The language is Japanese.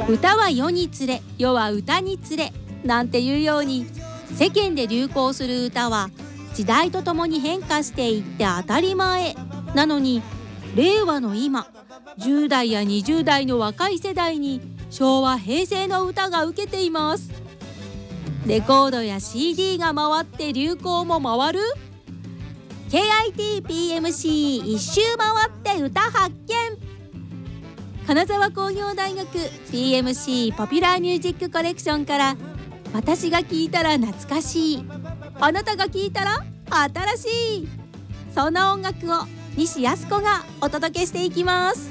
歌は世につれ、世は歌につれなんていうように、世間で流行する歌は時代とともに変化していって当たり前なのに、令和の今、10代や20代の若い世代に昭和平成の歌が受けています。レコードや CD が回って流行も回る KITPMC 一周回って歌発見。金沢工業大学 PMC ポピュラーミュージックコレクションから、私が聴いたら懐かしい、あなたが聴いたら新しい、そんな音楽を西泰子がお届けしていきます。